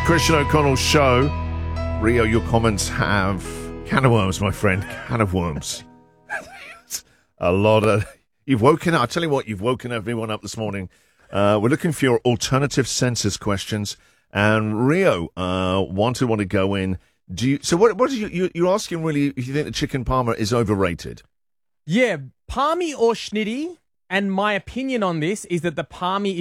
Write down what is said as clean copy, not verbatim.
Christian O'Connell's show. Rio, your comments have can of worms, my friend. Can of worms. A lot of... You've woken up. I tell you what, you've woken everyone up this morning. We're looking for your alternative census questions. And Rio wanted to go in. So what are you're asking really if you think the chicken parma is overrated? Yeah, palmy or schnitty. And my opinion on this is that the palmy